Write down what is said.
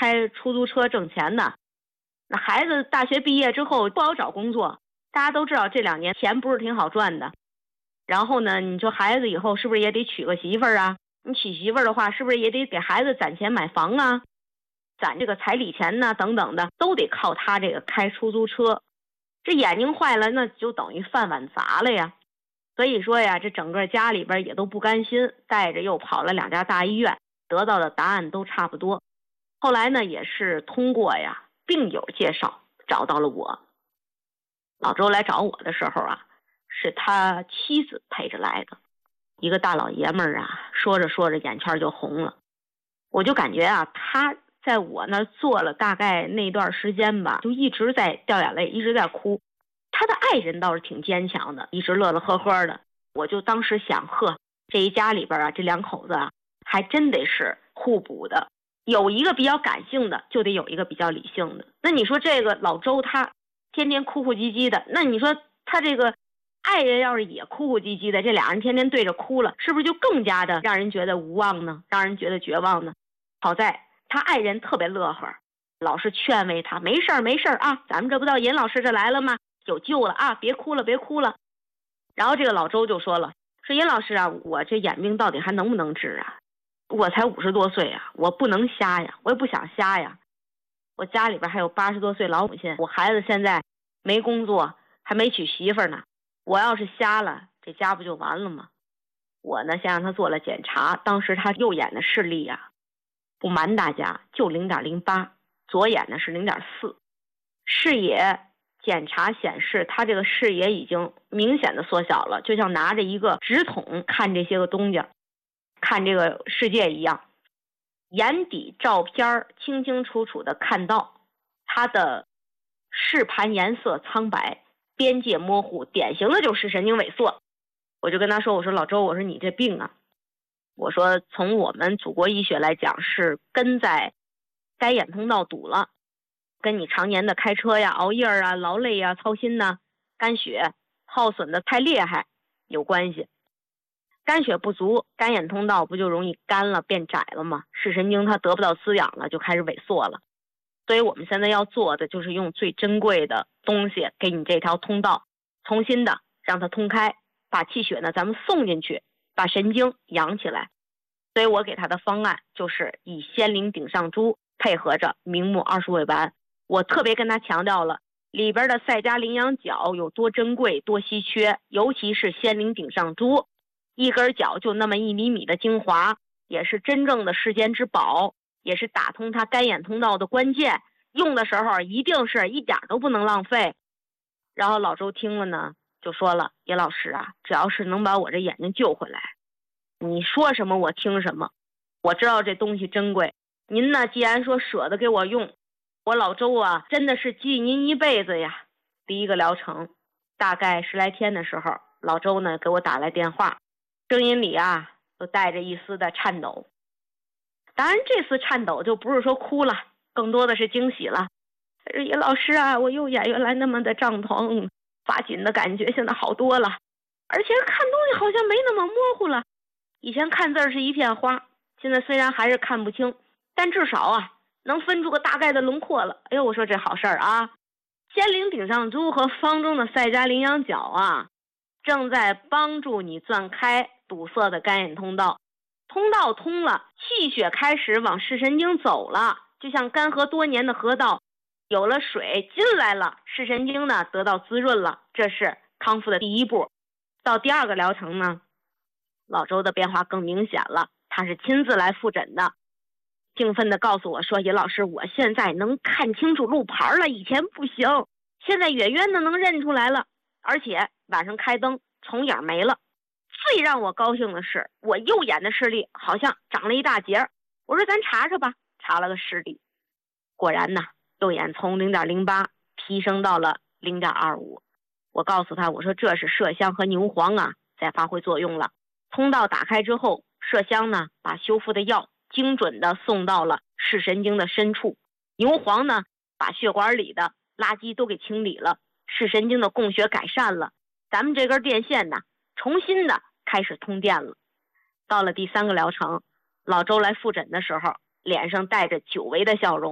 开出租车挣钱呢。那孩子大学毕业之后不好找工作，大家都知道这2年钱不是挺好赚的。然后呢，你说孩子以后是不是也得娶个媳妇儿啊？你娶媳妇儿的话，是不是也得给孩子攒钱买房啊？攒这个彩礼钱呢，等等的，都得靠他这个开出租车。这眼睛坏了，那就等于饭碗砸了呀。所以说呀，这整个家里边也都不甘心，带着又跑了2家大医院，得到的答案都差不多。后来呢，也是通过呀病友介绍找到了我。老周来找我的时候啊，是他妻子陪着来的，一个大老爷们儿啊，说着说着眼圈就红了。我就感觉啊，他在我那坐了大概那段时间吧，就一直在掉眼泪，一直在哭。他的爱人倒是挺坚强的，一直乐乐呵呵的。我就当时想，呵，这一家里边啊，这2口子啊，还真得是互补的。有一个比较感性的，就得有一个比较理性的。那你说这个老周他天天哭哭唧唧的，那你说他这个爱人要是也哭哭唧唧的，这俩人天天对着哭了，是不是就更加的让人觉得无望呢？让人觉得绝望呢？好在他爱人特别乐呵，老是劝慰他，没事儿没事儿啊，咱们这不到尹老师这来了吗？有救了啊，别哭了别哭了。然后这个老周就说了，说尹老师啊，我这眼病到底还能不能治啊？我才50多岁啊，我不能瞎呀，我也不想瞎呀。我家里边还有80多岁老母亲，我孩子现在没工作，还没娶媳妇呢。我要是瞎了，这家不就完了吗？我呢，先让他做了检查，当时他右眼的视力啊，不瞒大家，就0.08，左眼呢是0.4，视野检查显示他这个视野已经明显的缩小了，就像拿着一个直筒看这些个东西，看这个世界一样。眼底照片清清楚楚的看到他的视盘颜色苍白，边界模糊，典型的就是视神经萎缩。我就跟他说，我说老周，我说你这病啊，我说从我们祖国医学来讲，是根在该眼通道堵了，跟你常年的开车呀、熬夜啊、劳累呀、操心呐、肝血耗损的太厉害有关系。肝血不足，干眼通道不就容易干了变窄了吗？视神经它得不到滋养了，就开始萎缩了。所以我们现在要做的就是用最珍贵的东西给你这条通道重新的让它通开，把气血呢咱们送进去，把神经养起来。所以我给他的方案就是以仙灵顶上珠配合着明目20味丸。我特别跟他强调了里边的赛迦羚羊角有多珍贵多稀缺，尤其是仙灵顶上珠，一根角就那么1厘米的精华，也是真正的世间之宝，也是打通他干眼通道的关键，用的时候一定是一点都不能浪费。然后老周听了呢，就说了，叶老师啊，只要是能把我这眼睛救回来，你说什么我听什么。我知道这东西珍贵，您呢既然说舍得给我用，我老周啊真的是记您一辈子呀。第一个疗程大概10来天的时候，老周呢给我打来电话，声音里啊都带着一丝的颤抖。当然这次颤抖就不是说哭了，更多的是惊喜了。他说叶老师啊，我右眼原来那么的胀疼，发紧的感觉现在好多了，而且看东西好像没那么模糊了。以前看字是一片花，现在虽然还是看不清，但至少啊能分出个大概的轮廓了。哎呦，我说这好事儿啊！仙灵顶上珠和方中的赛迦羚羊角啊，正在帮助你钻开堵塞的干眼通道，通道通了，气血开始往视神经走了，就像干涸多年的河道有了水进来了，视神经呢得到滋润了，这是康复的第一步。到第2个疗程呢，老周的变化更明显了，他是亲自来复诊的，兴奋地告诉我说，叶老师，我现在能看清楚路牌了，以前不行，现在远远的能认出来了，而且晚上开灯重影没了。最让我高兴的是，我右眼的视力好像长了一大截。我说咱查查吧，查了个视力，果然呢，右眼从0.08提升到了0.25。我告诉他，我说这是麝香和牛黄啊在发挥作用了。通道打开之后，麝香呢把修复的药精准的送到了视神经的深处，牛黄呢把血管里的垃圾都给清理了，视神经的供血改善了，咱们这根电线呢重新的开始通电了。到了第3个疗程，老周来复诊的时候，脸上带着久违的笑容。